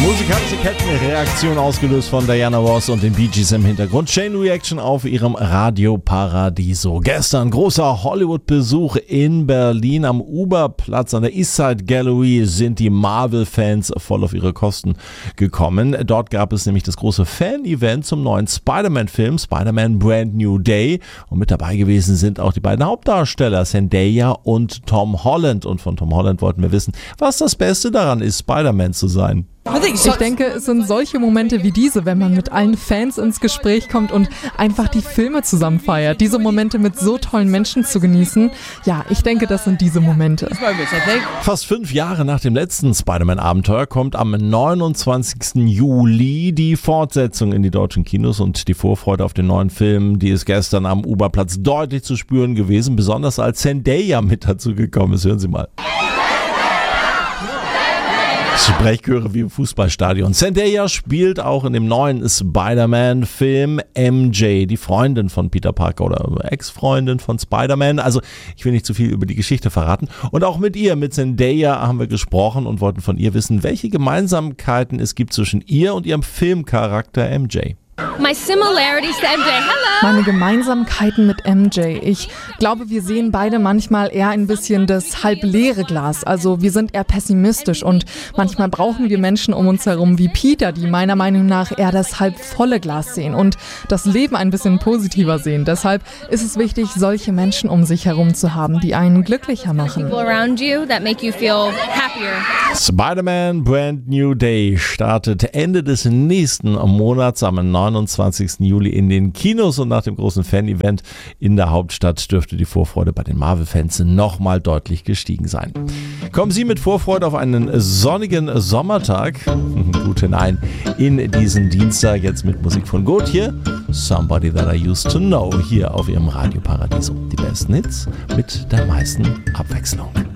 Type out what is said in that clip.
Musikalische Kettenreaktion ausgelöst von Diana Ross und den Bee Gees im Hintergrund. Chain Reaction auf ihrem Radio Paradiso. Gestern großer Hollywood-Besuch in Berlin am Uberplatz an der Eastside Gallery sind die Marvel-Fans voll auf ihre Kosten gekommen. Dort gab es nämlich das große Fan-Event zum neuen Spider-Man-Film, Spider-Man Brand New Day. Und mit dabei gewesen sind auch die beiden Hauptdarsteller, Zendaya und Tom Holland. Und von Tom Holland wollten wir wissen, was das Beste daran ist, Spider-Man zu sein. Ich denke, es sind solche Momente wie diese, wenn man mit allen Fans ins Gespräch kommt und einfach die Filme zusammen feiert. Diese Momente mit so tollen Menschen zu genießen, ja, ich denke, das sind diese Momente. Fast 5 Jahre nach dem letzten Spider-Man-Abenteuer kommt am 29. Juli die Fortsetzung in die deutschen Kinos und die Vorfreude auf den neuen Film, die ist gestern am Uberplatz deutlich zu spüren gewesen, besonders als Zendaya mit dazu gekommen ist. Hören Sie mal. Sprechchöre wie im Fußballstadion. Zendaya spielt auch in dem neuen Spider-Man-Film MJ, die Freundin von Peter Parker oder Ex-Freundin von Spider-Man. Also ich will nicht zu viel über die Geschichte verraten. Und auch mit ihr, mit Zendaya, haben wir gesprochen und wollten von ihr wissen, welche Gemeinsamkeiten es gibt zwischen ihr und ihrem Filmcharakter MJ. My similarities to MJ. Hello. Meine Gemeinsamkeiten mit MJ. Ich glaube, wir sehen beide manchmal eher ein bisschen das halb leere Glas. Also wir sind eher pessimistisch und manchmal brauchen wir Menschen um uns herum wie Peter, die meiner Meinung nach eher das halb volle Glas sehen und das Leben ein bisschen positiver sehen. Deshalb ist es wichtig, solche Menschen um sich herum zu haben, die einen glücklicher machen. People around you that make you feel happier. Spider-Man Brand New Day startet Ende des nächsten Monats am 29. Juli in den Kinos und nach dem großen Fan-Event in der Hauptstadt dürfte die Vorfreude bei den Marvel-Fans nochmal deutlich gestiegen sein. Kommen Sie mit Vorfreude auf einen sonnigen Sommertag gut hinein in diesen Dienstag, jetzt mit Musik von Gotye, Somebody That I Used to Know, hier auf Ihrem Radio Paradiso. Die besten Hits mit der meisten Abwechslung.